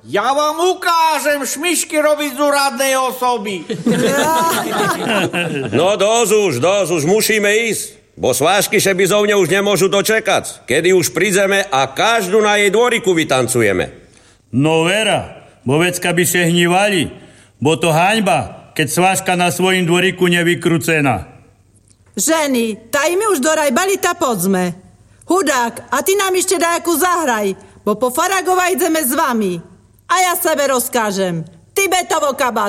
Ja vám ukážem šmišky robiť z úradnej osoby. No dosť už musíme ísť. Bo svážky šebizovne už nemôžu dočekať, kedy už prídeme a každú na jej dvoriku vytancujeme. No vera, bo vecka by se hnívali, bo to haňba, keď svážka na svojim dvoriku nevykrúcená. Ženy, tá my už dorajbali tá podzme. Hudák, a ty nám ešte dajakú zahraj, bo po Faragova ideme s vami. A ja sebe rozkážem. Tibetovo kabát.